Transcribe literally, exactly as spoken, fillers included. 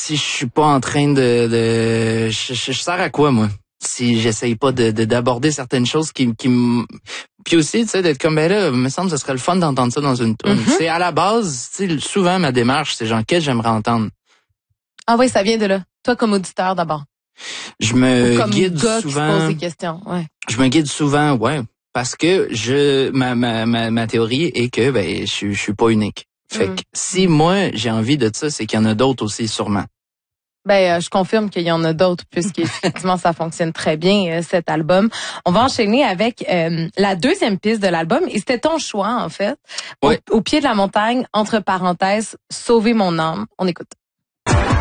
si je suis pas en train de, de je, je, je sers à quoi moi? Si j'essaye pas de, de d'aborder certaines choses qui qui me puis aussi tu sais d'être comme ben là, il me semble que ce serait le fun d'entendre ça dans une tune. Mm-hmm. C'est à la base, tu sais, souvent ma démarche c'est genre qu'est-ce que j'aimerais entendre. Ah oui, ça vient de là. Toi comme auditeur d'abord. Je me Ou comme guide gars souvent. Qui se pose des questions, ouais. Je me guide souvent, ouais, parce que je ma ma ma, ma théorie est que ben je je suis pas unique. Fait mm. que si moi j'ai envie de ça, c'est qu'il y en a d'autres aussi sûrement. Ben, euh, je confirme qu'il y en a d'autres puisqu'effectivement ça fonctionne très bien euh, cet album. On va enchaîner avec euh, la deuxième piste de l'album et c'était ton choix en fait. Ouais. Au, au pied de la montagne, entre parenthèses, sauver mon âme. On écoute.